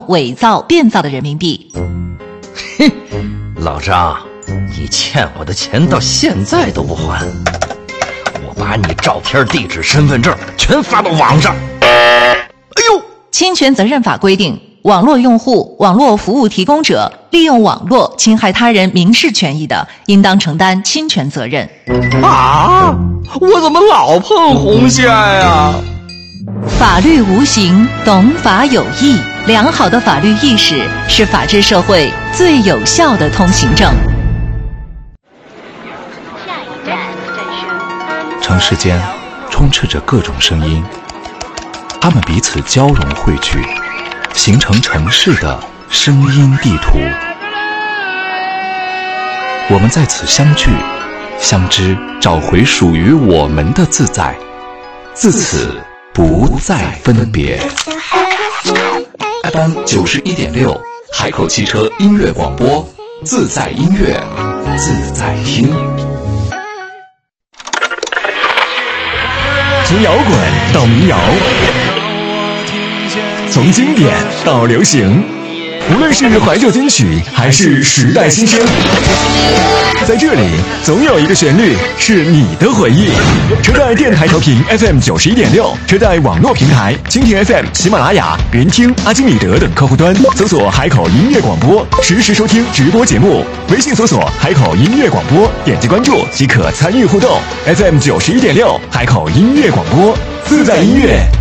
伪造、变造的人民币。 嘿，老张，你欠我的钱到现在都不还，我把你照片、地址、身份证全发到网上。哎呦！ 侵权责任法规定，网络用户、网络服务提供者利用网络侵害他人民事权益的，应当承担侵权责任。 啊！我怎么老碰红线呀？ 法律无形，懂法有益。良好的法律意识是法治社会最有效的通行证。 城市间充斥着各种声音，它们彼此交融汇聚，形成城市的声音地图。我们在此相聚、相知，找回属于我们的自在，自此不再分别。FM 91.6，海口汽车音乐广播，自在音乐，自在听。 从摇滚到民谣，从经典到流行，无论是怀旧金曲还是时代新声，在这里总有一个旋律是你的回忆。车载电台调频 FM 91.6，车载网络平台蜻蜓 FM、喜马拉雅、云听、阿基米德等客户端搜索海口音乐广播，实时收听直播节目。微信搜索海口音乐广播，点击关注即可参与互动。FM 91.6，海口音乐广播，自在音乐